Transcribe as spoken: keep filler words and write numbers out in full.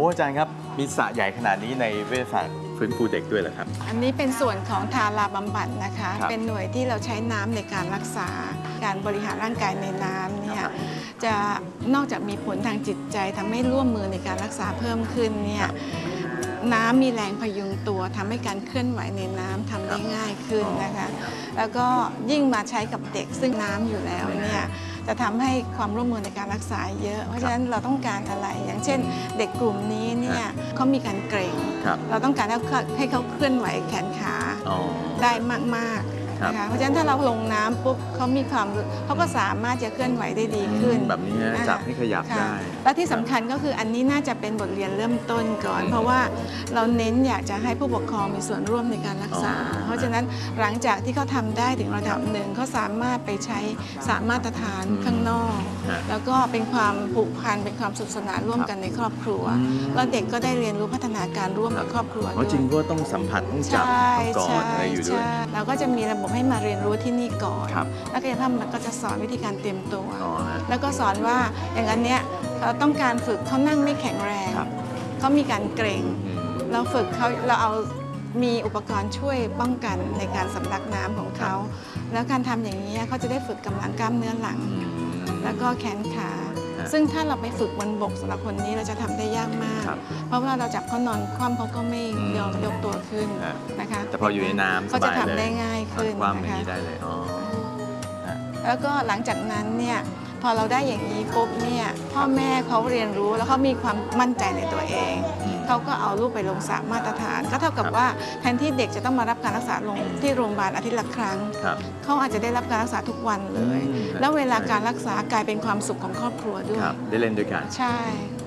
อาจารย์ครับมีสระใหญ่ขนาดนี้ในเวชศาสตร์ฟื้นฟูเด็กด้วยเหรอครับอันนี้เป็นส่วนของทาราบำบัดนะคะเป็นหน่วยที่เราใช้น้ำในการรักษาการบริหารร่างกายในน้ำเนี่ยจะนอกจากมีผลทางจิตใจทำให้ร่วมมือในการรักษาเพิ่มขึ้นเนี่ยน้ำมีแรงพยุงตัวทำให้การเคลื่อนไหวในน้ำทำได้ง่ายขึ้นนะคะแล้วก็ยิ่งมาใช้กับเด็กซึ่งน้ำอยู่แล้วเนี่ยจะทำให้ความร่วมมือในการรักษาเยอะเพราะฉะนั้นเราต้องการอะไรอย่างเช่นเด็กกลุ่มนี้เนี่ยเขามีการเกร็งเราต้องการให้เขาเคลื่อนไหวแขนขาได้มากๆนะคะเพราะฉะนั้นถ้าเราลงน้ำปุ๊บเขามีความเขาก็สามารถจะเคลื่อนไหวได้ดีขึ้นแบบนี้จับให้ขยับได้และที่สำคัญก็คืออันนี้น่าจะเป็นบทเรียนเริ่มต้นก่อนเพราะว่าเราเน้นอยากจะให้ผู้ปกครองมีส่วนร่วมในการรักษาเพราะฉะนั้นหลังจากที่เขาทำได้ถึงระดับหนึ่งเขาสามารถไปใช้สามมาตรฐานข้างนอกแล้วก็เป็นความผูกพันเป็นความสุขสนานร่วมกันในครอบครัวแล้วเด็กก็ได้เรียนรู้พัฒนาการร่วมกับครอบครัวด้วยจริงก็ต้องสัมผัสต้องจับต้องกอดอะไรอยู่ด้วยเราก็จะมีระบบให้มาเรียนรู้ที่นี่ก่อนแล้วกายภาพมันก็จะสอนวิธีการเตรียมตัวแล้วก็สอนว่าอย่างนั้นเนี้ยเราต้องการฝึกเขานั่งไม่แข็งแรงเขามีการเกร็งเราฝึกเขาเราเอามีอุปกรณ์ช่วยป้องกันในการสำลักน้ำของเขาแล้วการทำอย่างนี้เขาจะได้ฝึกกำลังกล้ามเนื้อหลังแล้วก็แขนขาซึ่งถ้าเราไปฝึกบนบกสำหรับคนนี้เราจะทำได้ยากมากเพราะว่าเราจับเขานอนคว่ำเขาก็ไม่ยอมยกตัวขึ้นนะคะแต่พออยู่ในน้ำเขาจะทำได้ง่ายขึ้นนะคะได้เลยแล้วก็หลังจากนั้นเนี่ยพอเราได้อย่างนี้ปุ๊บเนี่ยพ่อแม่เขาเรียนรู้แล้วเขามีความมั่นใจในตัวเองเขาก็เอาลูกไปลงสระมาตรฐานก็เท่ากับว่าแทนที่เด็กจะต้องมารับการรักษาลงที่โรงพยาบาลอาทิตย์ละครั้งเขาอาจจะได้รับการรักษาทุกวันเลยแล้วเวลาการรักษากลายเป็นความสุขของครอบครัวด้วยได้เล่นด้วยกันใช่